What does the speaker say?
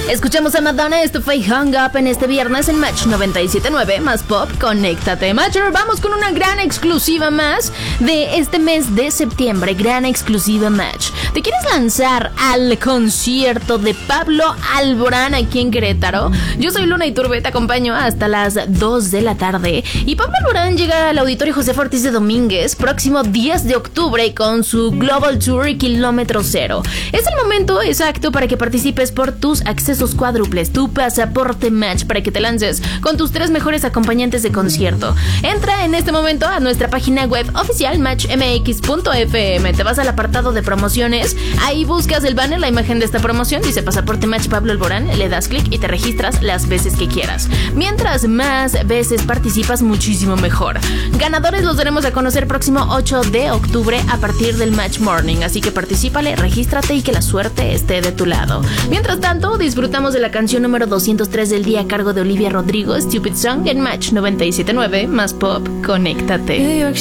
Escuchamos a Madonna, esto fue Hung Up en este viernes en Match 97.9 más Pop, conéctate. Matcher, vamos con una gran exclusiva más de este mes de septiembre, gran exclusiva Match. ¿Te quieres lanzar al concierto de Pablo Alborán aquí en Querétaro? Yo soy Luna Iturbe, te acompaño hasta las 2 de la tarde. Y Pablo Alborán llega al Auditorio José Ortiz de Domínguez próximo 10 de octubre con su Global Tour Kilómetro Cero. Es el momento exacto para que participes por tus accesos cuádruples, tu pasaporte Match, para que te lances con tus 3 mejores acompañantes de concierto. Entra en este momento a nuestra página web oficial matchmx.fm, te vas al apartado de promociones, ahí buscas el banner, la imagen de esta promoción, dice Pasaporte Match Pablo Alborán, le das clic y te registras las veces que quieras. Mientras más veces participas, muchísimo mejor. Ganadores los daremos a conocer próximo 8 de octubre a partir del Match Morning, así que particípale, regístrate y que la suerte esté de tu lado. Mientras tanto, disfrutamos de la canción número 203 del día a cargo de Olivia Rodrigo, Stupid Song, en Match 97.9 más Pop, conéctate.